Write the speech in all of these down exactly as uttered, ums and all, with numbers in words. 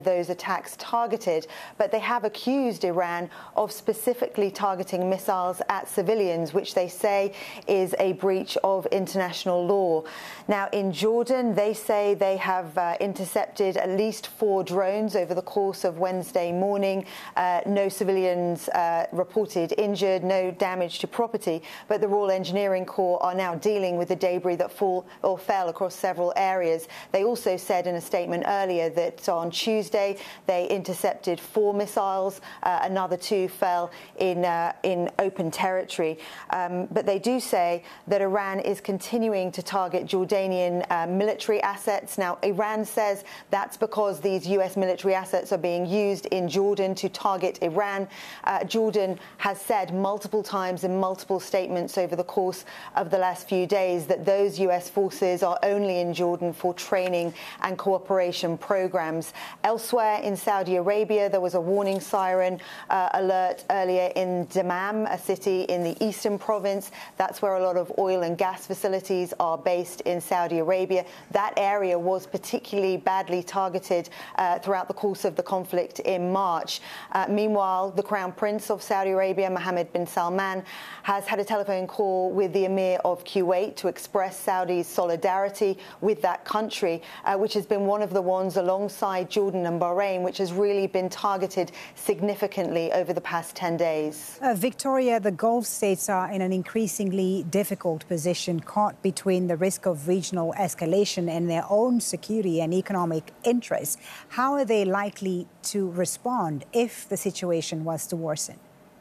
those attacks targeted, but they have accused Iran of specifically targeting missiles at civilians, which they say is a breach of international law. Now, in Jordan, they say they have uh, intercepted at least four drones over the course of Wednesday morning. Uh, no civilians uh, reported injured, no damage to property, but the Royal Engineering Corps are now dealing with the debris that fall or fell across several areas. They also said in a statement earlier that on Tuesday they intercepted four missiles. Uh, another two fell in uh, in open territory. Um, but they do say that Iran is continuing to target Jordanian uh, military assets. Now, Iran says that's because these U S military assets are being used in Jordan to target Iran. Uh, Jordan has said multiple times in multiple statements over the course of the last few days that those U S forces are only in Jordan for training and cooperation programs. Elsewhere in Saudi Arabia, there was a warning siren uh, alert earlier in Dammam, a city in the eastern province. That's where a lot of oil and gas facilities are based in Saudi Arabia. That area was particularly badly targeted uh, throughout the course of the conflict in March. Uh, meanwhile, the Crown Prince of Saudi Arabia, Mohammed bin Salman, has had a telephone call with the Emir of Kuwait to express Saudi's solidarity with that country, uh, which has been one of the ones alongside Jordan and Bahrain, which has really been targeted significantly over the past ten days. Uh, Victoria, the Gulf states are in an increasingly difficult position, caught between the risk of regional escalation and their own security and economic interests. How are they likely to respond if the situation was to worsen?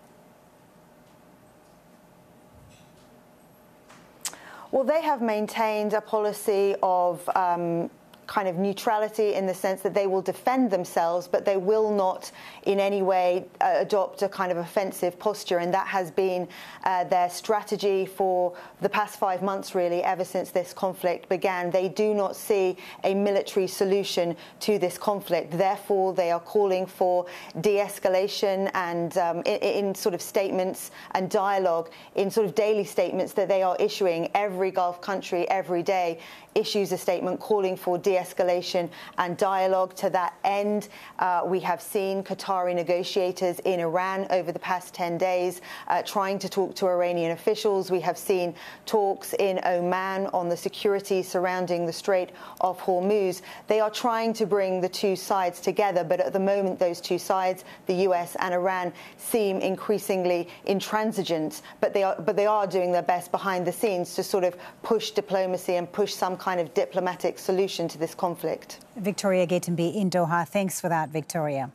Well, they have maintained a policy of um, kind of neutrality in the sense that they will defend themselves, but they will not in any way uh, adopt a kind of offensive posture. And that has been uh, their strategy for the past five months, really, ever since this conflict began. They do not see a military solution to this conflict. Therefore, they are calling for de-escalation and um, in, in sort of statements and dialogue, in sort of daily statements that they are issuing. Every Gulf country every day issues a statement calling for de-escalation and dialogue. To that end, uh, we have seen Qatari negotiators in Iran over the past ten days uh, trying to talk to Iranian officials. We have seen talks in Oman on the security surrounding the Strait of Hormuz. They are trying to bring the two sides together, but at the moment those two sides, the U S and Iran, seem increasingly intransigent, but they are, but they are doing their best behind the scenes to sort of push diplomacy and push some kind of diplomatic solution to this conflict. Victoria Gatenby in Doha. Thanks for that, Victoria.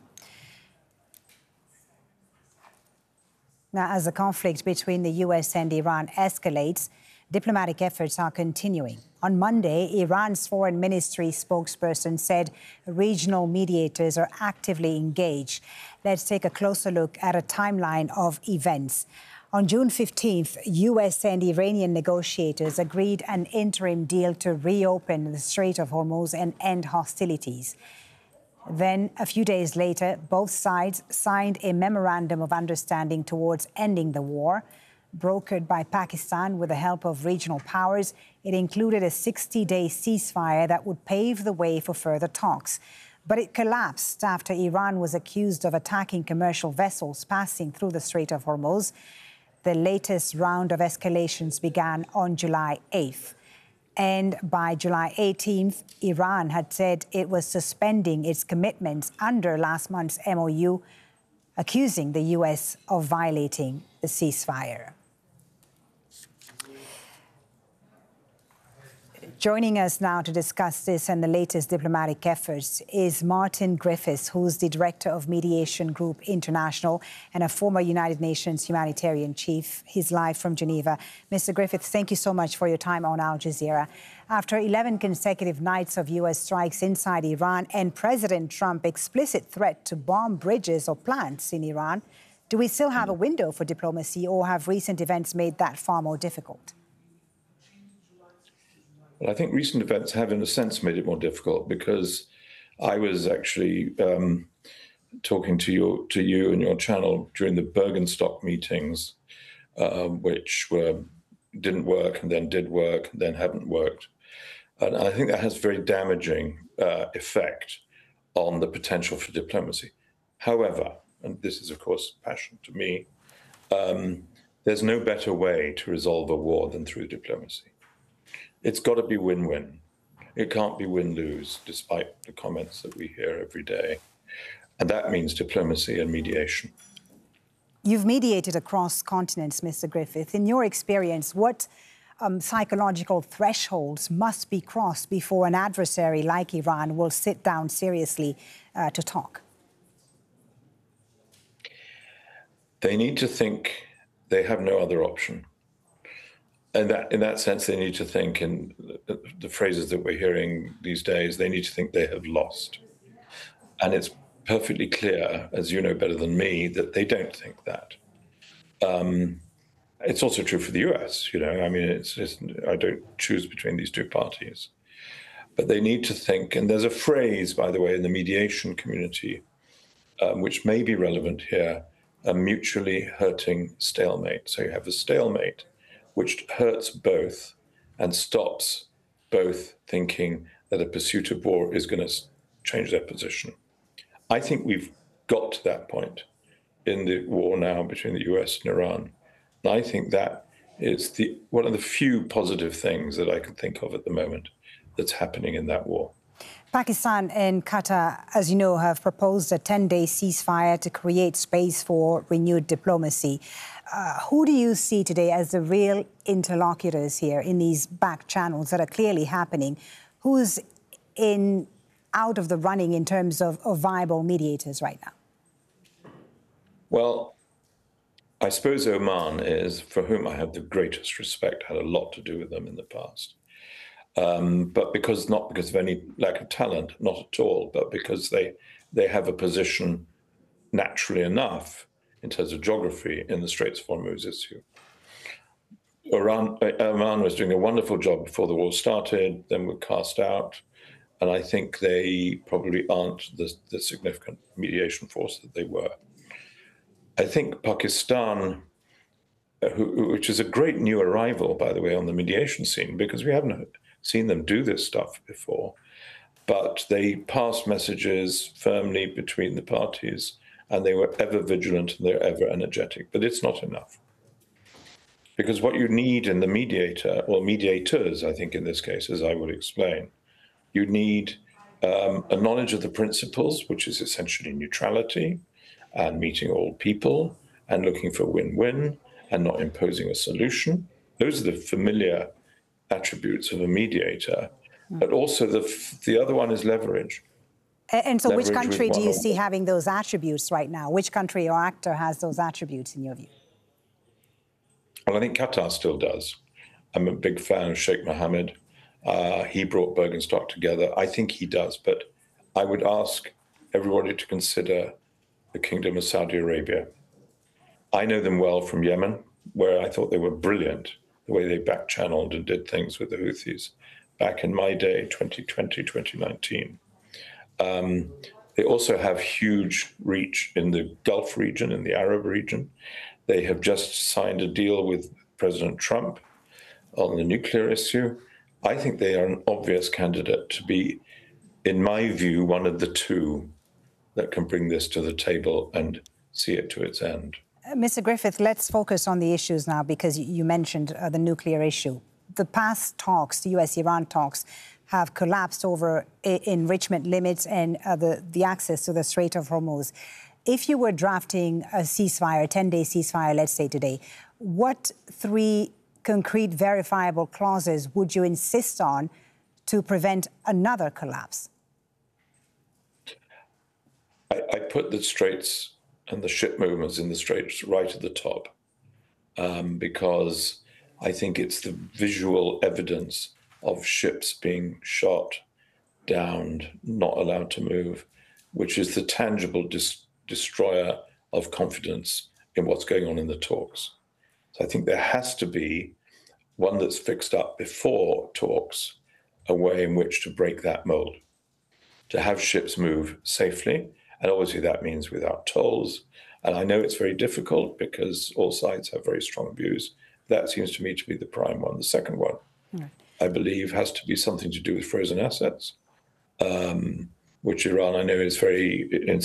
Now, as the conflict between the U S and Iran escalates, diplomatic efforts are continuing. On Monday, Iran's foreign ministry spokesperson said regional mediators are actively engaged. Let's take a closer look at a timeline of events. On June fifteenth, U S and Iranian negotiators agreed an interim deal to reopen the Strait of Hormuz and end hostilities. Then, a few days later, both sides signed a memorandum of understanding towards ending the war. Brokered by Pakistan with the help of regional powers, it included a sixty-day ceasefire that would pave the way for further talks. But it collapsed after Iran was accused of attacking commercial vessels passing through the Strait of Hormuz. The latest round of escalations began on July eighth. And by July eighteenth, Iran had said it was suspending its commitments under last month's M O U, accusing the U S of violating the ceasefire. Joining us now to discuss this and the latest diplomatic efforts is Martin Griffiths, who's the Director of Mediation Group International and a former United Nations humanitarian chief. He's live from Geneva. Mister Griffiths, thank you so much for your time on Al Jazeera. After eleven consecutive nights of U S strikes inside Iran and President Trump's explicit threat to bomb bridges or plants in Iran, do we still have a window for diplomacy, or have recent events made that far more difficult? Well, I think recent events have, in a sense, made it more difficult, because I was actually um, talking to you, to you and your channel during the Bergenstock meetings, uh, which were didn't work and then did work and then haven't worked. And I think that has very damaging uh, effect on the potential for diplomacy. However, and this is, of course, passion to me, um, there's no better way to resolve a war than through diplomacy. It's got to be win-win. It can't be win-lose, despite the comments that we hear every day. And that means diplomacy and mediation. You've mediated across continents, Mister Griffith. In your experience, what um, psychological thresholds must be crossed before an adversary like Iran will sit down seriously uh, to talk? They need to think they have no other option. And that, in that sense, they need to think, in the, the phrases that we're hearing these days, they need to think they have lost. And it's perfectly clear, as you know better than me, that they don't think that. Um, it's also true for the U S, you know, I mean, it's, it's, I don't choose between these two parties. But they need to think, and there's a phrase, by the way, in the mediation community, um, which may be relevant here, a mutually hurting stalemate. So you have a stalemate which hurts both and stops both thinking that a pursuit of war is going to change their position. I think we've got to that point in the war now between the U S and Iran. And I think that is the one of the few positive things that I can think of at the moment that's happening in that war. Pakistan and Qatar, as you know, have proposed a ten-day ceasefire to create space for renewed diplomacy. Uh, who do you see today as the real interlocutors here in these back channels that are clearly happening? Who's in out of the running in terms of, of viable mediators right now? Well, I suppose Oman is, for whom I have the greatest respect, had a lot to do with them in the past. Um, but because not because of any lack of talent, not at all, but because they they have a position naturally enough in terms of geography in the Straits of Hormuz issue. Iran, Oman was doing a wonderful job before the war started, then were cast out, and I think they probably aren't the, the significant mediation force that they were. I think Pakistan, uh, who, which is a great new arrival, by the way, on the mediation scene, because we haven't seen them do this stuff before, but they passed messages firmly between the parties, and they were ever vigilant and they're ever energetic. But it's not enough. Because what you need in the mediator, or mediators, I think in this case, as I will explain, you need um, a knowledge of the principles, which is essentially neutrality, and meeting all people, and looking for win-win, and not imposing a solution. Those are the familiar attributes of a mediator, but also the the other one is leverage. And so leverage which country do you see one. having those attributes right now? Which country or actor has those attributes in your view? Well, I think Qatar still does. I'm a big fan of Sheikh Mohammed. Uh, he brought Bergenstock together. I think he does, but I would ask everybody to consider the Kingdom of Saudi Arabia. I know them well from Yemen, where I thought they were brilliant, the way they back-channeled and did things with the Houthis back in my day, twenty twenty, twenty nineteen. Um, they also have huge reach in the Gulf region, in the Arab region. They have just signed a deal with President Trump on the nuclear issue. I think they are an obvious candidate to be, in my view, one of the two that can bring this to the table and see it to its end. Mister Griffith, let's focus on the issues now, because you mentioned uh, the nuclear issue. The past talks, the U S Iran talks, have collapsed over enrichment limits and uh, the, the access to the Strait of Hormuz. If you were drafting a ceasefire, a ten-day ceasefire, let's say today, what three concrete verifiable clauses would you insist on to prevent another collapse? I, I put the Straits and the ship movements in the Straits right at the top, um, because I think it's the visual evidence of ships being shot, downed, not allowed to move, which is the tangible dis destroyer of confidence in what's going on in the talks. So I think there has to be one that's fixed up before talks, a way in which to break that mold, to have ships move safely. And obviously that means without tolls. And I know it's very difficult because all sides have very strong views. That seems to me to be the prime one. The second one, mm. I believe, has to be something to do with frozen assets. Um, which Iran I know is very